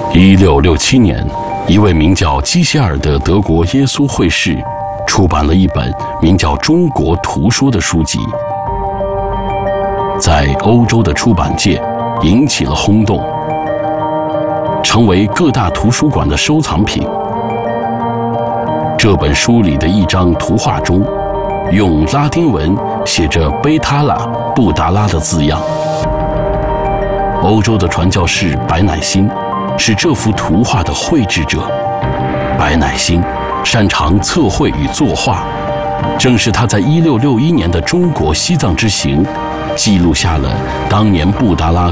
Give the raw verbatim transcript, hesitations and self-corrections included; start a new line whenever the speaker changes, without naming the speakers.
一六六七年，一位名叫基希尔的德国耶稣会士出版了一本名叫《中国图说》的书籍，在欧洲的出版界引起了轰动，成为各大图书馆的收藏品。这本书里的一张图画中，用拉丁文写着“贝塔拉布达拉”的字样。欧洲的传教士白乃馨是这幅图画的绘制者。白乃馨擅长测绘与作画，正是他在一六六一年的中国西藏之行，记录下了当年布达拉